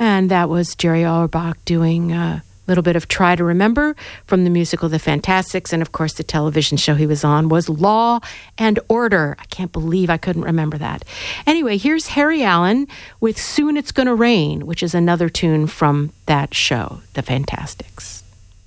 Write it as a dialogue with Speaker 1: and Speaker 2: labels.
Speaker 1: And that was Jerry Auerbach doing a little bit of Try to Remember from the musical The Fantastics. And of course, the television show he was on was Law and Order. I can't believe I couldn't remember that. Anyway, here's Harry Allen with Soon It's Gonna Rain, which is another tune from that show, The Fantastics.